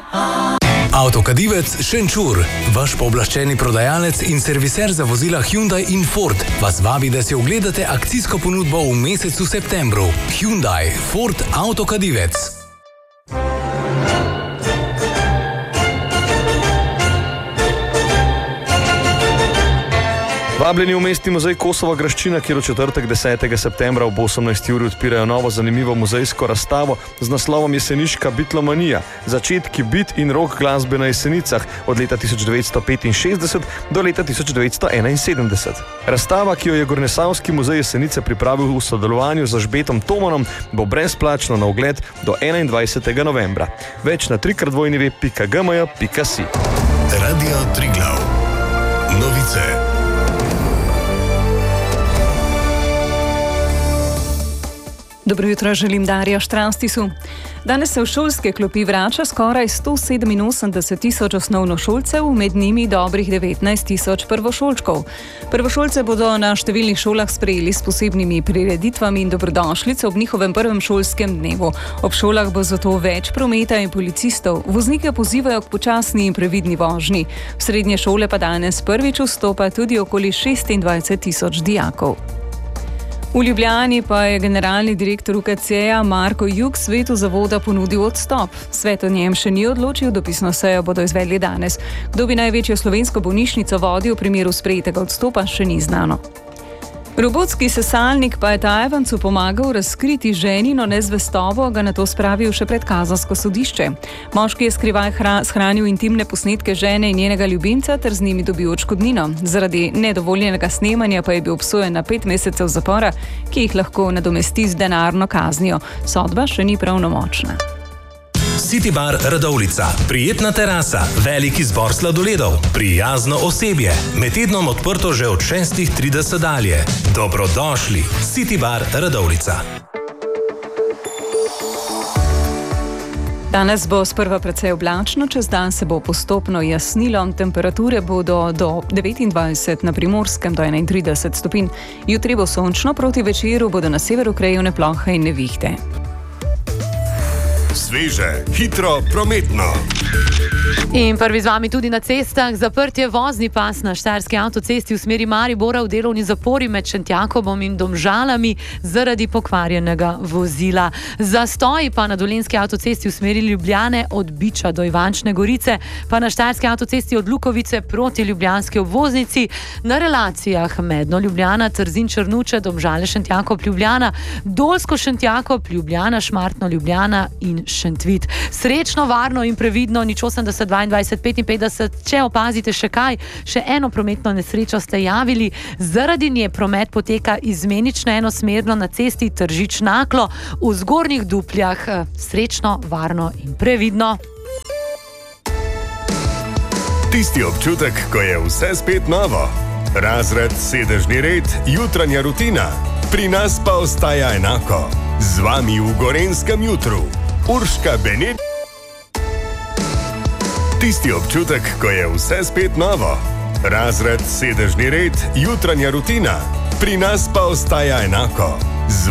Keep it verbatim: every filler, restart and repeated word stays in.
Avtokadivec Šenčur, vaš pooblaščeni prodajalec in serviser za vozila Hyundai in Ford, vas vabi, da si ogledate akcijsko ponudbo v mesecu septembru. Hyundai, Ford, Avtokadivec. Vabljeni v Mestni muzej Kosova graščina, kjer v četrtek desetega septembra ob osemnajsti uri odpirajo novo zanimivo muzejsko razstavo z naslovom Jeseniška bitlomanija. Začetki bit in rock glasbe na Jesenicah od leta tisoč devetsto petinšestdeset do leta tisoč devetsto enainsedemdeset. Razstava, ki jo je Gornesavski muzej Jesenice pripravil v sodelovanju z Žbetom Tomanom, bo brezplačno na ogled do enaindvajsetega novembra. Več na tri krat dvojni ve pika gmj pika si. Radio Triglav. Novice. Dobro jutro, želim Darja Štranstisu. Danes se v šolske klopi vrača skoraj sto sedeminosemdeset tisoč osnovnošolcev, med njimi dobrih devetnajst tisoč prvošolčkov. Prvošolce bodo na številnih šolah sprejeli s posebnimi prireditvami in dobrodošlico ob njihovem prvem šolskem dnevu. Ob šolah bo zato več prometa in policistov. Voznike pozivajo k počasni in previdni vožnji. V srednje šole pa danes prvič vstopa tudi okoli šestindvajset tisoč dijakov. V Ljubljani pa je generalni direktor U K C-ja Marko Jug svetu zavoda ponudil odstop. Svet o njem še ni odločil, dopisno sejo bodo izvedli danes. Kdo bi največjo slovensko bolnišnico vodil v primeru sprejetega odstopa, še ni znano. Robotski sesalnik pa je Tajvancu pomagal razkriti ženino nezvestobo, ga nato spravil še pred kazensko sodišče. Moški je skrivaj hra- shranil intimne posnetke žene in njenega ljubimca ter z njimi dobil odškodnino. Zaradi nedovoljenega snemanja pa je bil obsojen na pet mesecev zapora, ki jih lahko nadomesti z denarno kaznijo. Sodba še ni pravnomočna. City Bar Radovljica. Prijetna terasa, velik izbor sladoledov, prijazno osebje. Med tednom odprto že od šestih trideset dalje. Dobrodošli. City Bar Radovljica. Danes bo sprva precej oblačno, čez dan se bo postopno jasnilo, temperature bodo do devetindvajset, na Primorskem do enaintrideset stopinj. Jutri bo sončno, proti večeru bodo na severu krajevne plohe in nevihte. Sveže, hitro, prometno. In prvi z vami tudi na cestah. Zaprt je vozni pas na Štajerski avtocesti v smeri Maribora v delovni zapori med Šentjakobom in Domžalami zaradi pokvarjenega vozila. Zastoji pa na Dolenjski avtocesti v smeri Ljubljane od Biča do Ivančne Gorice, pa na Štajerski avtocesti od Lukovice proti ljubljanski obvoznici, na relacijah Medno Ljubljana, Trzin Črnuče, Domžale Šentjakob Ljubljana, Dolsko Šentjakob Ljubljana, Šmartno Ljubljana in Šentvit. Srečno, varno in previdno. Nič osemdeset dvaindvajset petinpetdeset, če opazite še kaj, še eno prometno nesrečo ste javili. Zaradi nje promet poteka izmenično enosmerno na cesti Tržič-Naklo v Zgornjih Dupljah. Srečno, varno in previdno. Tisti občutek, ko je vse spet novo. Razred, sedežni red, jutranja rutina. Pri nas pa ostaja enako. Z vami v Gorenjskem jutru. Urška Benet. Tisti občutek, ko je vse spet novo. Razred, sedežni red, jutranja rutina. Pri nas pa ostaja enako.